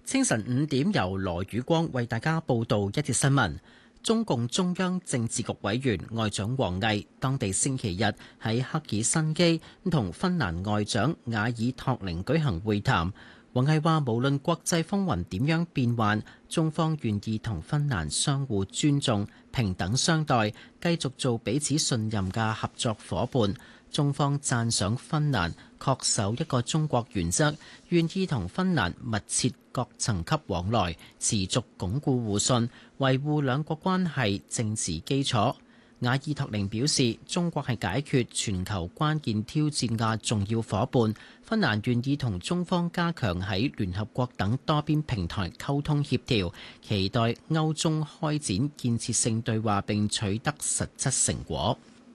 清晨5點，由羅宇光為大家報道一節新聞。中共中央政治局委員外長王毅，當地星期日喺赫爾辛基同芬蘭外長瓦爾托寧舉行會談。王毅話：無論國際風雲點樣變幻，中方願意同芬蘭相互尊重、平等相待，繼續做彼此信任嘅合作夥伴。中方讚賞芬蘭恪守一個中國原則，願意同芬蘭密切各層級往來，持續鞏固互信，維護兩國關係政治基礎。瓦爾托寧表示，中國係解決全球關鍵挑戰嘅重要夥伴，芬蘭願意同中方加強喺聯合國等多邊平台溝通協調，期待歐中開展建設性對話並取得實質成果。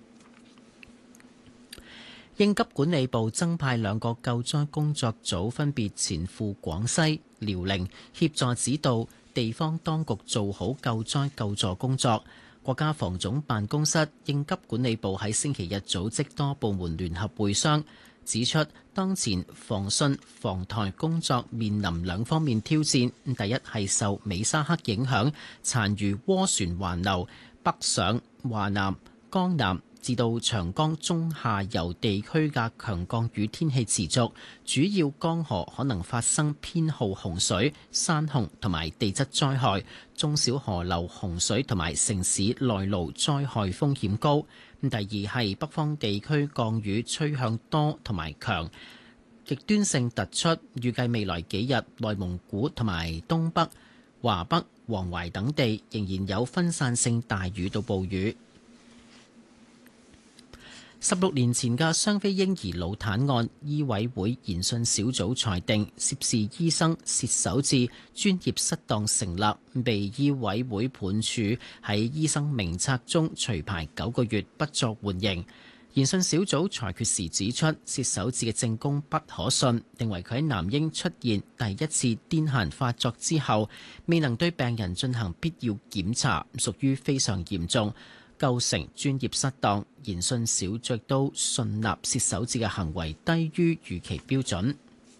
應急管理部增派2個救災工作組，分別前赴廣西、遼寧，協助指導地方當局做好救災救助工作。國家防總辦公室、應急管理部喺星期日組織多部門聯合會商，指出當前防汛防台工作面臨2方面挑戰。第一係受美沙克影響，殘餘渦旋環流北上華南、江南至到長江中下游地區嘅強降雨天氣持續，主要江河可能發生偏好洪水、山洪同埋地質災害，中小河流洪水同埋城市內澇災害風險高。第二係北方地區降雨趨向多同埋強，極端性突出，預計未來幾日內蒙古同埋東北、華北、黃淮等地仍然有分散性大雨到暴雨。16年前嘅雙非嬰兒腦癱案，醫委會研訊小組裁定涉事醫生薛守志專業失當成立，被醫委會判處喺醫生名冊中除牌9個月，不作緩刑。研訊小組裁決時指出，薛守志嘅證供不可信，認為佢喺男嬰出現第一次癲癇發作之後，未能對病人進行必要檢查，屬於非常嚴重，構成專業失當。研訊小組都信納薛守志嘅行為低於預期標準。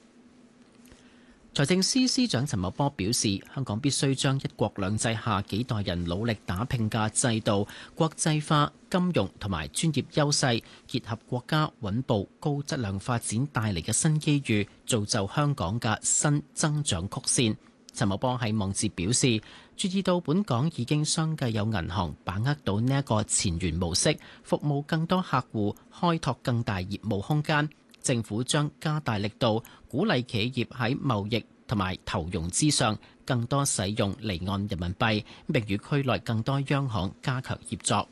財政司司長陳茂波表示，香港必須將一國兩制下幾代人努力打拼嘅制度、國際化、金融同埋專業優勢，結合國家穩步高質量發展帶嚟嘅新機遇，造就香港嘅新增長曲線。陳茂波喺網誌表示，注意到本港已經相繼有銀行把握到呢一個前沿模式，服務更多客戶，開拓更大業務空間。政府將加大力度，鼓勵企業喺貿易同埋投融資上更多使用離岸人民幣，並與區內更多央行加強協作。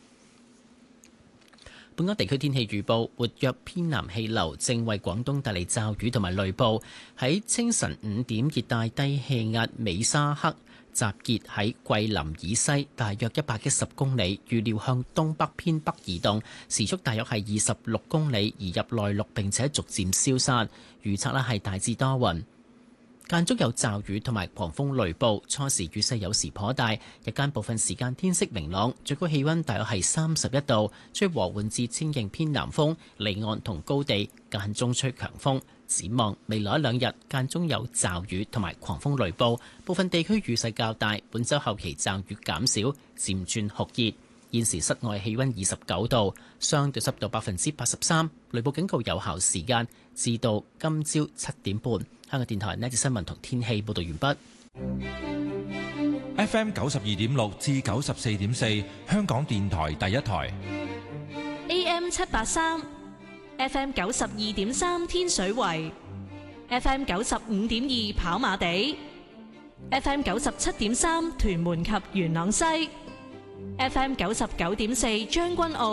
本港地區天氣預報，活躍偏南氣流正為廣東帶嚟驟雨同埋雷暴。喺清晨5點，熱帶低氣壓美沙克集結喺桂林以西大約110公里，預料向東北偏北移動，時速大約係26公里，移入內陸並且逐漸消散。預測係大致多雲，間中有驟雨同埋狂風雷暴，初時雨勢有時頗大，日間部分時間天色明朗，最高氣溫大約係31度，吹和緩至清勁偏南風，離岸同高地間中吹強風。展望未來1-2日間中有驟雨同埋狂風雷暴，部分地區雨勢較大，本週後期驟雨減少，漸轉酷熱。現時室外氣溫29度，相對濕度83%，雷暴警告有效時間至到今朝7點半。香港電台呢節新聞同天氣報道完畢。FM 92.6至94.4，香港電台第一台。 AM 783 ，FM 92.3天水圍，FM 95.2跑馬地，FM 97.3屯門及元朗西，FM 99.4將軍澳。